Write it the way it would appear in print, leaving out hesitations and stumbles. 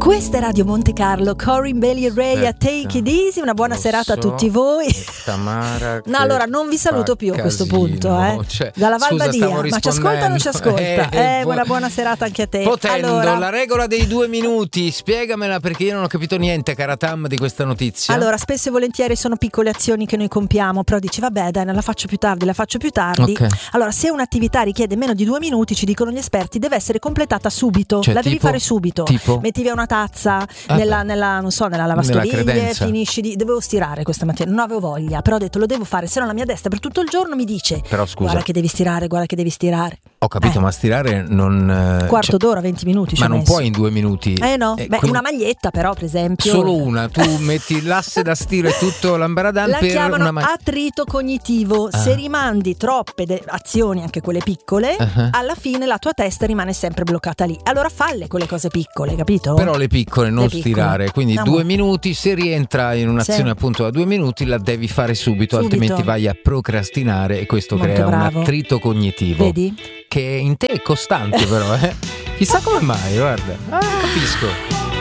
Questa è Radio Monte Carlo, Corinne Bailey e Ray a Take It Easy. Una buona serata a tutti voi. Tamara, no, allora non vi saluto più a questo punto, cioè, dalla Val scusa, Badia. Ma ci ascolta o non ci ascolta? Una buona serata anche a te. Potendo, allora, la regola dei 2 minuti, spiegamela, perché io non ho capito niente, cara Tam, di questa notizia. Allora, spesso e volentieri sono piccole azioni che noi compiamo, però dici vabbè dai, la faccio più tardi. Okay. Allora, se un'attività richiede meno di 2 minuti, ci dicono gli esperti, deve essere completata subito, cioè, la devi fare subito. Tipo? Metti via una tazza nella lavastoviglie, finisci dovevo stirare questa mattina, non avevo voglia, però ho detto lo devo fare, se no la mia destra per tutto il giorno mi dice però scusa, guarda che devi stirare. Ho capito, ma stirare non quarto d'ora, 20 minuti ma non messo. puoi in 2 minuti. No, quindi... una maglietta però, per esempio, solo una, tu metti l'asse da stiro e tutto l'ambaradan la per chiamano una attrito cognitivo. Se rimandi troppe azioni, anche quelle piccole, alla fine la tua testa rimane sempre bloccata lì. Allora falle quelle cose piccole, capito? Però le piccole, non stirare. Quindi 2 minuti, se rientra in un'azione appunto da 2 minuti la devi fare subito, altrimenti vai a procrastinare e questo crea un attrito cognitivo. Vedi? Che in te è costante però, Chissà come mai, guarda. Capisco.